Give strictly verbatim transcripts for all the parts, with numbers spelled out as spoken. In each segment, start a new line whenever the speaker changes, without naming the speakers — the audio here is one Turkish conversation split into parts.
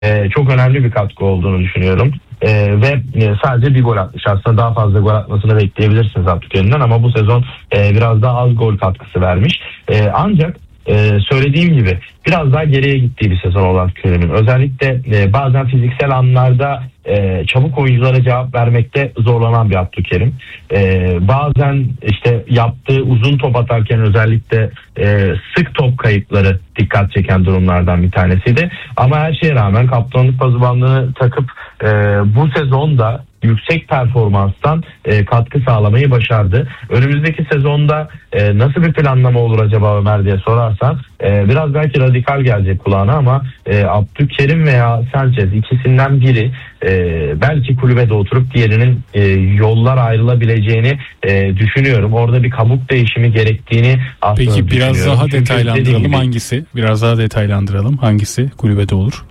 e, çok önemli bir katkı olduğunu düşünüyorum. E, ve e, sadece bir gol atmış. Aslında daha fazla gol atmasını bekleyebilirsiniz Abdülkerim'den ama bu sezon e, biraz daha az gol katkısı vermiş. E, ancak e, söylediğim gibi biraz daha geriye gittiği bir sezon olan Abdülkerim'in. Özellikle e, bazen fiziksel anlarda e, çabuk oyunculara cevap vermekte zorlanan bir Abdülkerim. E, bazen işte yaptığı uzun top atarken özellikle e, sık top kayıpları dikkat çeken durumlardan bir tanesiydi. Ama her şeye rağmen kaptanlık pazubandını takıp e, bu sezonda yüksek performanstan e, katkı sağlamayı başardı. Önümüzdeki sezonda e, nasıl bir planlama olur acaba Ömer diye sorarsan e, biraz belki radikal gelecek kulağına ama e, Abdülkerim veya Sanchez ikisinden biri e, belki kulübede oturup diğerinin e, yollar ayrılabileceğini e, düşünüyorum. Orada bir kabuk değişimi gerektiğini aslında
Peki
düşünüyorum.
biraz daha
Çünkü
detaylandıralım
gibi,
hangisi? Biraz daha detaylandıralım hangisi kulübede olur?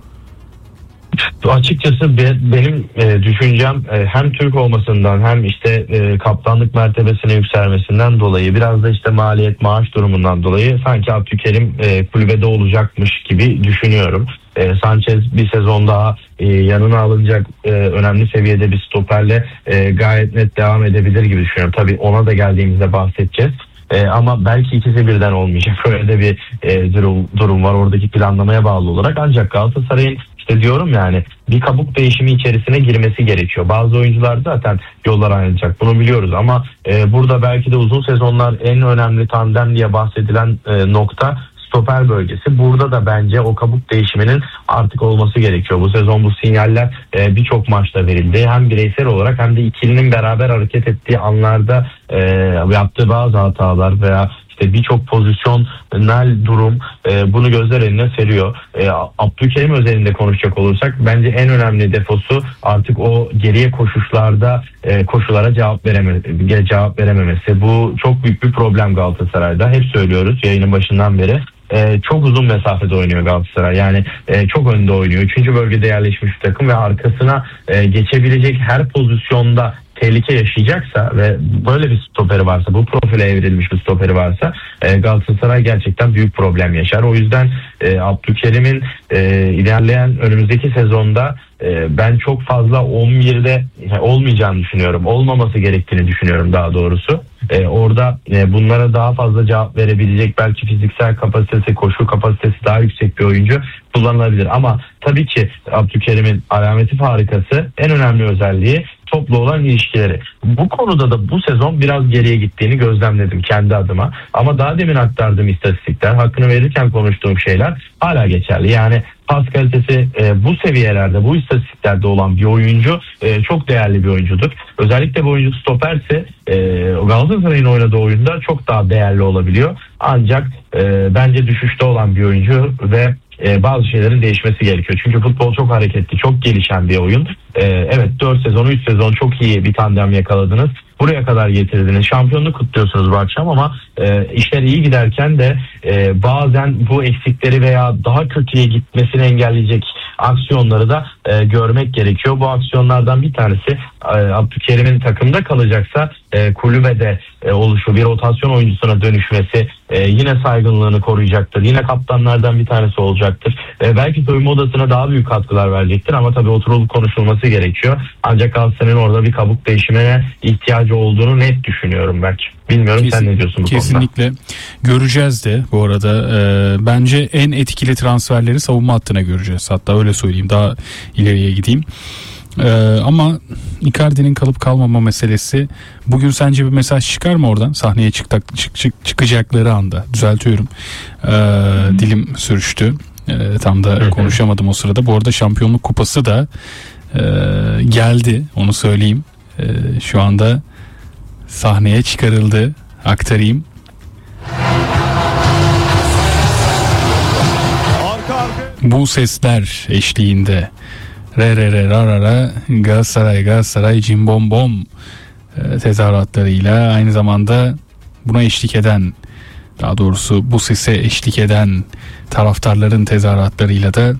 Açıkçası be, benim e, düşüncem e, hem Türk olmasından hem işte e, kaptanlık mertebesine yükselmesinden dolayı biraz da işte maliyet maaş durumundan dolayı sanki Abdülkerim e, kulübede olacakmış gibi düşünüyorum. E, Sanchez bir sezon daha e, yanına alınacak e, önemli seviyede bir stoperle e, gayet net devam edebilir gibi düşünüyorum. Tabii ona da geldiğimizde bahsedeceğiz. E, ama belki ikisi birden olmayacak. Öyle de bir e, durum, durum var oradaki planlamaya bağlı olarak. Ancak Galatasaray'ın işte diyorum yani bir kabuk değişimi içerisine girmesi gerekiyor. Bazı oyuncular zaten yollar ayrılacak. Bunu biliyoruz ama e, burada belki de uzun sezonlar en önemli tandem diye bahsedilen e, nokta stoper bölgesi. Burada da bence o kabuk değişiminin artık olması gerekiyor. Bu sezon bu sinyaller e, birçok maçta verildi. Hem bireysel olarak hem de ikilinin beraber hareket ettiği anlarda e, yaptığı bazı hatalar veya işte birçok pozisyonel durum e, bunu gözler önüne seriyor. E, Abdülkerim özelinde konuşacak olursak bence en önemli defosu artık o geriye koşuşlarda e, koşulara cevap vereme, cevap verememesi. Bu çok büyük bir problem Galatasaray'da. Hep söylüyoruz yayının başından beri. Ee, çok uzun mesafede oynuyor Galatasaray. Yani e, çok önde oynuyor. Üçüncü bölgede yerleşmiş bir takım ve arkasına e, geçebilecek her pozisyonda tehlike yaşayacaksa ve böyle bir stoperi varsa, bu profile evrilmiş bir stoperi varsa e, Galatasaray gerçekten büyük problem yaşar. O yüzden e, Abdülkerim'in e, ilerleyen önümüzdeki sezonda e, ben çok fazla on birde olmayacağını düşünüyorum. Olmaması gerektiğini düşünüyorum daha doğrusu. E, orada e, bunlara daha fazla cevap verebilecek belki fiziksel kapasitesi, koşu kapasitesi daha yüksek bir oyuncu kullanılabilir. Ama tabii ki Abdülkerim'in alameti farikası, en önemli özelliği topla olan ilişkileri. Bu konuda da bu sezon biraz geriye gittiğini gözlemledim kendi adıma. Ama daha demin aktardığım istatistikler, hakkını verirken konuştuğum şeyler hala geçerli. Yani pas kalitesi e, bu seviyelerde, bu istatistiklerde olan bir oyuncu e, çok değerli bir oyuncudur. Özellikle bu oyuncu stoperse e, Galatasaray'ın oynadığı oyunda çok daha değerli olabiliyor. Ancak e, bence düşüşte olan bir oyuncu ve e, bazı şeylerin değişmesi gerekiyor. Çünkü futbol çok hareketli, çok gelişen bir oyun. E, evet dört sezon, üç sezon çok iyi bir tandem yakaladınız. Buraya kadar getirdiniz. Şampiyonluk kutluyorsunuz bu akşam ama e, işler iyi giderken de e, bazen bu eksikleri veya daha kötüye gitmesini engelleyecek aksiyonları da e, görmek gerekiyor. Bu aksiyonlardan bir tanesi e, Abdülkerim'in takımda kalacaksa e, kulübede e, oluşu, bir rotasyon oyuncusuna dönüşmesi e, yine saygınlığını koruyacaktır. Yine kaptanlardan bir tanesi olacaktır. E, belki soyunma odasına daha büyük katkılar verecektir ama tabii oturulup konuşulması gerekiyor. Ancak Galatasaray'ın orada bir kabuk değişimine ihtiyacı olduğunu net düşünüyorum belki. Bilmiyorum Kesin, sen ne diyorsun bu
kesinlikle.
konuda?
Kesinlikle göreceğiz de bu arada e, bence en etkili transferleri savunma hattına göreceğiz. Hatta öyle söyleyeyim, daha ileriye gideyim. E, ama Icardi'nin kalıp kalmama meselesi, bugün sence bir mesaj çıkar mı oradan sahneye çıktak, çık, çık, çıkacakları anda? Düzeltiyorum. E, dilim sürüştü. E, tam da konuşamadım o sırada. Bu arada Şampiyonluk Kupası da e, geldi, onu söyleyeyim. E, şu anda sahneye çıkarıldı, aktarayım. Bu sesler eşliğinde re re re ra ra ra Galatasaray Galatasaray cimbom bom e, tezahüratlarıyla, aynı zamanda buna eşlik eden, daha doğrusu bu sese eşlik eden taraftarların tezahüratlarıyla da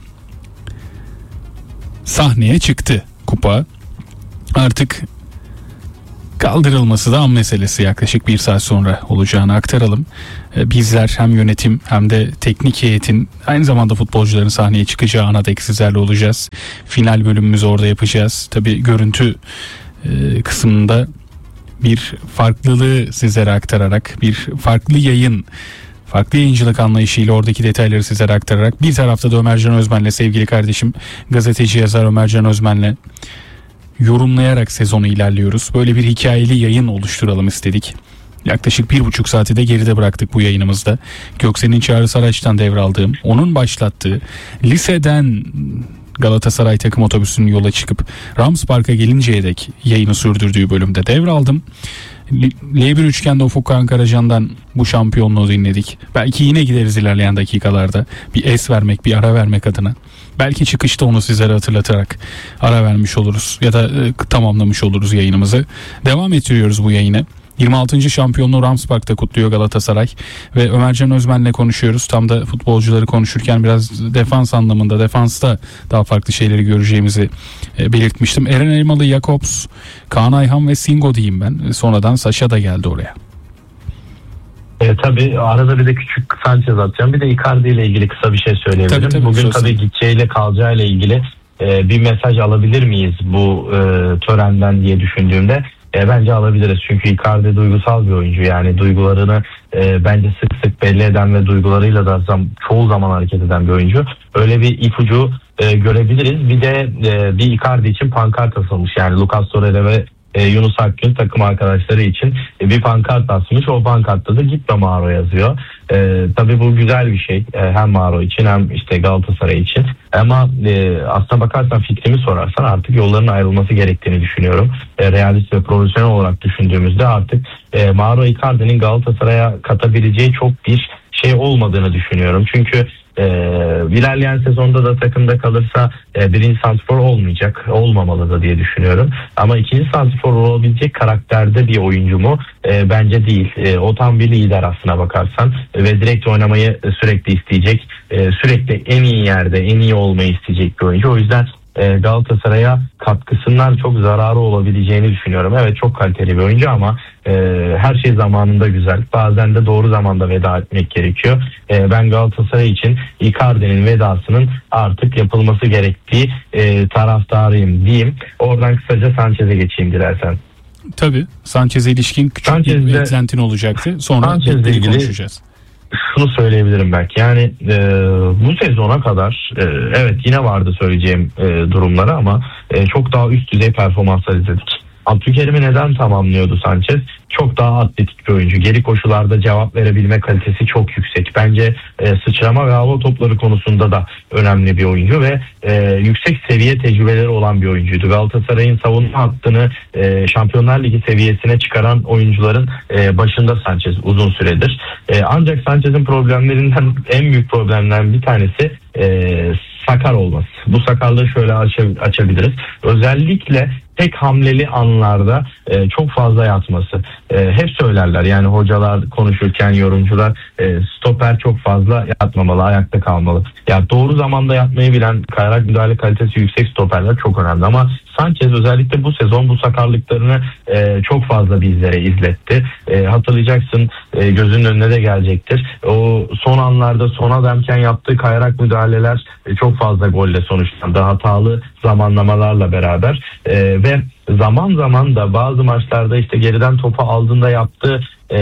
sahneye çıktı kupa. Artık Kaldırılması da an meselesi, yaklaşık bir saat sonra olacağını aktaralım. Bizler hem yönetim hem de teknik heyetin, aynı zamanda futbolcuların sahneye çıkacağı ana dek sizlerle olacağız. Final bölümümüzü orada yapacağız. Tabii görüntü e, kısmında bir farklılığı sizlere aktararak, bir farklı yayın, farklı yayıncılık anlayışıyla oradaki detayları sizlere aktararak, bir tarafta da Ömercan Özmen'le, sevgili kardeşim gazeteci yazar Ömercan Özmen'le yorumlayarak sezonu ilerliyoruz. Böyle bir hikayeli yayın oluşturalım istedik. Yaklaşık bir buçuk saati de geride bıraktık bu yayınımızda. Göksel'in Çağrı Saraç'tan devraldığım, onun başlattığı, liseden Galatasaray takım otobüsünün yola çıkıp Rams Park'a gelinceye dek yayını sürdürdüğü bölümde devraldım. L bir Üçgen'de Ufuk Kağan Karacan'dan bu şampiyonluğu dinledik. Belki yine gideriz ilerleyen dakikalarda. Bir es vermek, bir ara vermek adına. Belki çıkışta onu sizlere hatırlatarak ara vermiş oluruz ya da e, tamamlamış oluruz yayınımızı. Devam ettiriyoruz bu yayını. yirmi altıncı şampiyonluğu Rams Park'ta kutluyor Galatasaray ve Ömercan Özmen'le konuşuyoruz. Tam da futbolcuları konuşurken biraz defans anlamında, defansta daha farklı şeyleri göreceğimizi e, belirtmiştim. Eren Elmalı, Jakobs, Kaan Ayhan ve Singo diyeyim ben. Sonradan Saşa da geldi oraya.
E, tabii arada bir de küçük Sanchez atacağım. Bir de Icardi ile ilgili kısa bir şey söyleyebilirim. Tabii, tabii, Bugün tabii gideceğiyle kalacağıyla ilgili e, bir mesaj alabilir miyiz bu e, törenden diye düşündüğümde e, bence alabiliriz. Çünkü Icardi duygusal bir oyuncu. Yani duygularını e, bence sık sık belli eden ve duygularıyla da zam, çoğu zaman hareket eden bir oyuncu. Öyle bir ipucu e, görebiliriz. Bir de e, bir Icardi için pankart asılmış. Yani Lucas Torreira ve E, Yunus Akgün takım arkadaşları için e, bir pankart asmış. O pankartta da gitme Mauro yazıyor. E, tabii bu güzel bir şey. E, hem Mauro için hem işte Galatasaray için. Ama e, aslına bakarsan, fikrimi sorarsan artık yolların ayrılması gerektiğini düşünüyorum. E, realist ve profesyonel olarak düşündüğümüzde artık e, Mauro Icardi'nin Galatasaray'a katabileceği çok bir şey olmadığını düşünüyorum. Çünkü Ee, ilerleyen sezonda da takımda kalırsa e, birinci santrfor olmayacak, olmamalı da diye düşünüyorum. Ama ikinci santrfor olabilecek karakterde bir oyuncu mu? E, bence değil. E, o tam bir lider aslına bakarsan e, ve direkt oynamayı sürekli isteyecek, e, sürekli en iyi yerde, en iyi olmayı isteyecek bir oyuncu. O yüzden e, Galatasaray'a katkısından çok zararı olabileceğini düşünüyorum. Evet, çok kaliteli bir oyuncu ama e, her şey zamanında güzel. Bazen de doğru zamanda veda etmek gerekiyor. E, ben Galatasaray için Icardi'nin vedasının artık yapılması gerektiği e, taraftarıyım diyeyim. Oradan kısaca Sanchez'e geçeyim dilersen.
Tabii. Sanchez'e ilişkin küçük
Sanchez'de,
bir eklentin olacaktı. Sonra
Sanchez'le ilgili
konuşacağız.
Şunu söyleyebilirim belki. Yani e, bu sezona kadar e, evet yine vardı söyleyeceğim e, durumları ama e, çok daha üst düzey performanslar izledik. Abdülkerim'i neden tamamlıyordu Sanchez? Çok daha atletik bir oyuncu. Geri koşularda cevap verebilme kalitesi çok yüksek. Bence e, sıçrama ve hava topları konusunda da önemli bir oyuncu ve e, yüksek seviye tecrübeleri olan bir oyuncuydu. Galatasaray'ın savunma hattını e, Şampiyonlar Ligi seviyesine çıkaran oyuncuların e, başında Sanchez uzun süredir. E, ancak Sanchez'in problemlerinden, en büyük problemlerden bir tanesi e, sakar olması. Bu sakarlığı şöyle aç- açabiliriz. Özellikle tek hamleli anlarda e, çok fazla yatması. E, hep söylerler yani hocalar konuşurken, yorumcular e, stoper çok fazla yatmamalı, ayakta kalmalı. Ya doğru zamanda yatmayı bilen, kayarak müdahale kalitesi yüksek stoperler çok önemli ama Sanchez özellikle bu sezon bu sakarlıklarını e, çok fazla bizlere izletti. E, hatırlayacaksın, e, gözünün önüne de gelecektir. O son anlarda sona demken yaptığı kayarak müdahaleler e, çok fazla golle sonuçlandı. Hatalı zamanlamalarla beraber e, ve zaman zaman da bazı maçlarda işte geriden topu aldığında yaptığı e,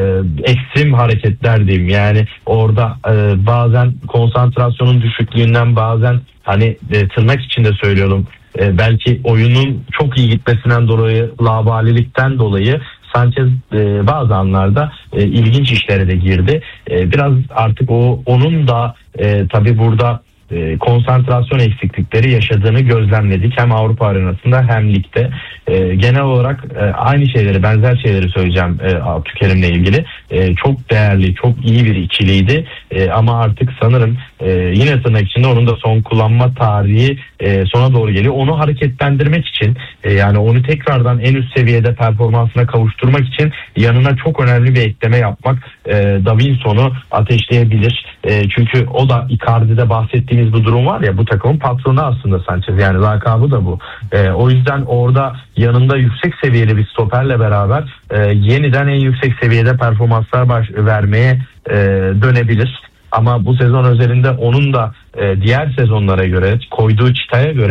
ekstrem hareketler diyeyim. Yani orada e, bazen konsantrasyonun düşüklüğünden, bazen hani e, tırnak içinde söylüyorum, e, belki oyunun çok iyi gitmesinden dolayı, labalilikten dolayı Sanchez e, bazı anlarda e, ilginç işlere de girdi. E, biraz artık o onun da e, tabii burada e, konsantrasyon eksiklikleri yaşadığını gözlemledik. Hem Avrupa arenasında hem ligde. E, genel olarak e, aynı şeyleri, benzer şeyleri söyleyeceğim e, Abdülkerim'le ilgili. E, çok değerli, çok iyi bir ikiliydi. E, ama artık sanırım e, yine tırnak içinde onun da son kullanma tarihi e, sona doğru geliyor. Onu hareketlendirmek için e, yani onu tekrardan en üst seviyede performansına kavuşturmak için yanına çok önemli bir ekleme yapmak e, Davinson'u ateşleyebilir. E, çünkü o da Icardi'de bahsettiğimiz bu durum var ya, bu takımın patronu aslında Sanchez, yani lakabı da bu. E, o yüzden orada yanında yüksek seviyeli bir stoperle beraber e, yeniden en yüksek seviyede performanslar baş, vermeye e, dönebilir. Ama bu sezon özelinde onun da e, diğer sezonlara göre, koyduğu çıtaya göre